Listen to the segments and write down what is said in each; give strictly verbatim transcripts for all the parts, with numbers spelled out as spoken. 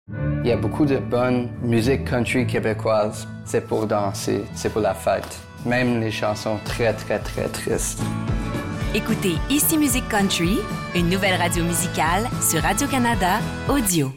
Il y a beaucoup de bonne musique country québécoise. C'est pour danser, c'est pour la fête. Même les chansons très, très, très tristes. Écoutez Ici Musique Country, une nouvelle radio musicale sur Radio-Canada Audio.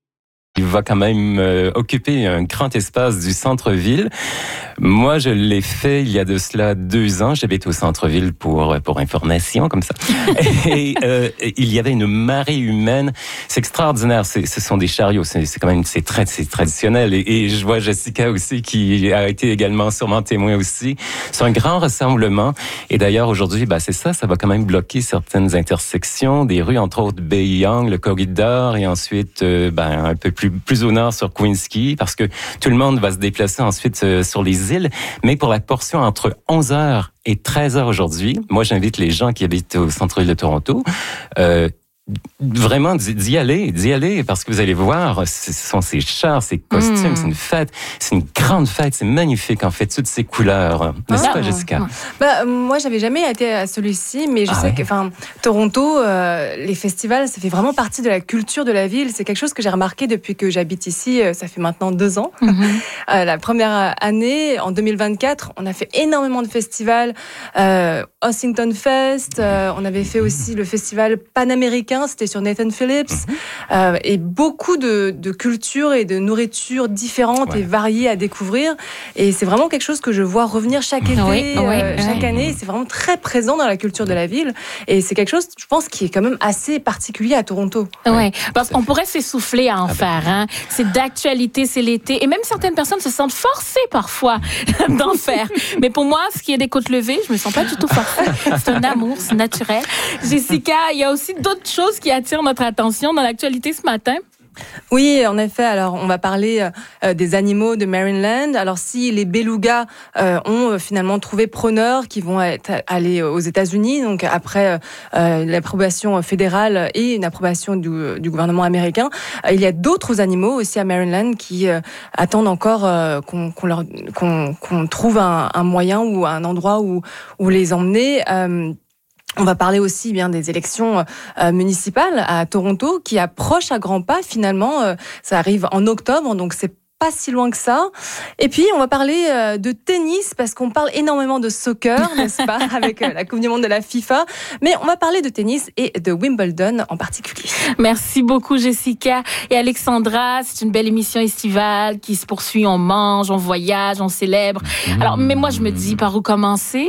Il va quand même euh, occuper un grand espace du centre-ville. Moi, je l'ai fait il y a de cela deux ans. J'habite au centre-ville pour pour information, comme ça. Et euh, il y avait une marée humaine. C'est extraordinaire. C'est, ce sont des chariots. C'est, c'est quand même c'est très c'est traditionnel. Et, et je vois Jessica aussi qui a été également sûrement témoin aussi. C'est un grand rassemblement. Et d'ailleurs aujourd'hui, bah c'est ça. Ça va quand même bloquer certaines intersections des rues, entre autres Bay Young, le corridor, et ensuite euh, ben un peu plus plus au nord sur Queen's-Quay, parce que tout le monde va se déplacer ensuite euh, sur les îles. Mais pour la portion entre onze heures et treize heures aujourd'hui, moi j'invite les gens qui habitent au centre-ville de Toronto euh, vraiment d'y aller, d'y aller, parce que vous allez voir, ce sont ces chars, ces costumes, mmh. c'est une fête, c'est une grande fête, c'est magnifique en fait, toutes ces couleurs. N'est-ce ah, pas, Jessica? Bah, moi, j'avais jamais été à celui-ci, mais je ah, sais ouais. que, enfin, Toronto, euh, les festivals, ça fait vraiment partie de la culture de la ville. C'est quelque chose que j'ai remarqué depuis que j'habite ici. Ça fait maintenant deux ans. Mmh. Euh, la première année, en deux mille vingt-quatre, on a fait énormément de festivals. Euh, Ossington Fest, euh, on avait fait aussi le festival panaméricain. C'était sur Nathan Phillips, mmh. euh, et beaucoup de, de cultures et de nourritures différentes ouais. et variées à découvrir. Et c'est vraiment quelque chose que je vois revenir chaque été, oui, euh, oui, chaque oui. année. C'est vraiment très présent dans la culture de la ville. Et c'est quelque chose, je pense, qui est quand même assez particulier à Toronto. Oui, parce qu'on pourrait s'essouffler à en ah faire. Hein. C'est d'actualité, c'est l'été. Et même certaines personnes se sentent forcées parfois d'en faire. Mais pour moi, ce qui est des côtes levées, je me sens pas du tout forcée. C'est un amour, c'est naturel. Jessica, il y a aussi d'autres choses qui attirent notre attention dans l'actualité ce matin. Oui, en effet. Alors, on va parler euh, des animaux de Maryland. Alors, si les belugas euh, ont euh, finalement trouvé preneurs qui vont être allés aux États-Unis, donc après euh, l'approbation fédérale et une approbation du, du gouvernement américain, euh, il y a d'autres animaux aussi à Maryland qui euh, attendent encore euh, qu'on, qu'on, leur, qu'on, qu'on trouve un, un moyen ou un endroit où, où les emmener. Euh, On va parler aussi bien des élections euh, municipales à Toronto qui approchent à grands pas finalement. Euh, ça arrive en octobre, donc c'est pas si loin que ça. Et puis, on va parler euh, de tennis, parce qu'on parle énormément de soccer, n'est-ce pas, avec euh, la Coupe du Monde de la FIFA. Mais on va parler de tennis et de Wimbledon en particulier. Merci beaucoup, Jessica. Et Alexandra, c'est une belle émission estivale qui se poursuit. On mange, on voyage, on célèbre. Alors, mais moi, je me dis, par où commencer?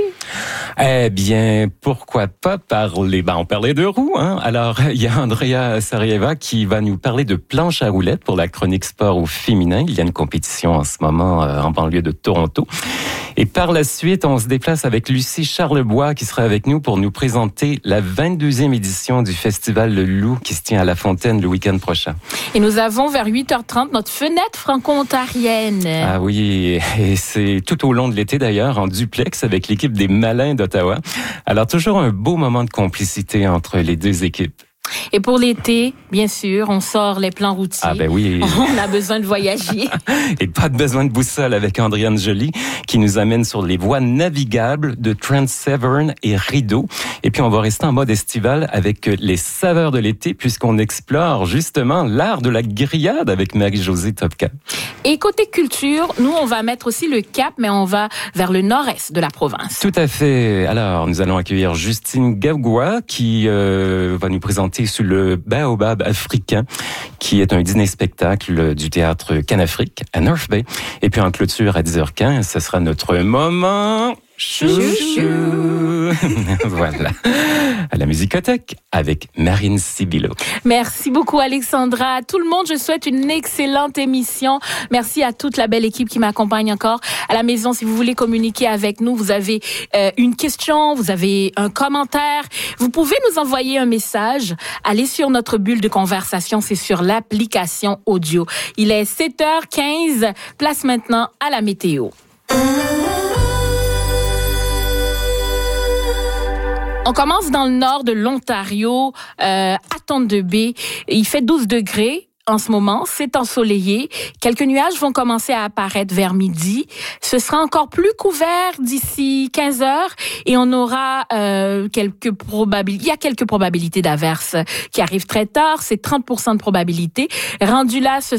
Eh bien, pourquoi pas parler... Ben, on parlait de roues, hein. Alors, il y a Andrea Sarieva qui va nous parler de planche à roulettes pour la chronique sport au féminin. Il y a une compétition en ce moment euh, en banlieue de Toronto. Et par la suite, on se déplace avec Lucie Charlebois qui sera avec nous pour nous présenter la vingt-deuxième édition du Festival Le Loup qui se tient à La Fontaine le week-end prochain. Et nous avons vers huit heures trente notre fenêtre franco-ontarienne. Ah oui, et c'est tout au long de l'été d'ailleurs, en duplex avec l'équipe des Malins d'Ottawa. Alors toujours un beau moment de complicité entre les deux équipes. Et pour l'été, bien sûr, on sort les plans routiers. Ah ben oui. On a besoin de voyager. Et pas de besoin de boussole avec Andréane Joly qui nous amène sur les voies navigables de Trent Severn et Rideau. Et puis on va rester en mode estival avec les saveurs de l'été puisqu'on explore justement l'art de la grillade avec Marie-Josée Topka. Et côté culture, nous on va mettre aussi le cap, mais on va vers le nord-est de la province. Tout à fait. Alors nous allons accueillir Justine Gagua qui euh, va nous présenter sous le baobab africain, qui est un dîner-spectacle du théâtre Canafrique à North Bay. Et puis en clôture à dix heures quinze, ce sera notre moment... Chouchou. Voilà. À la Musicothèque avec Marine Sibilo. Merci beaucoup, Alexandra. Tout le monde, je souhaite une excellente émission. Merci à toute la belle équipe qui m'accompagne encore à la maison. Si vous voulez communiquer avec nous, vous avez euh, une question, vous avez un commentaire, vous pouvez nous envoyer un message. Allez sur notre bulle de conversation, c'est sur l'application audio. Il est sept heures quinze, place maintenant à la météo. On commence dans le nord de l'Ontario, euh, à Thunder Bay. Il fait douze degrés. En ce moment, c'est ensoleillé. Quelques nuages vont commencer à apparaître vers midi. Ce sera encore plus couvert d'ici quinze heures et on aura euh, quelques probabilités. Il y a quelques probabilités d'averses qui arrivent très tard. C'est trente pour cent de probabilité. Rendu là, ce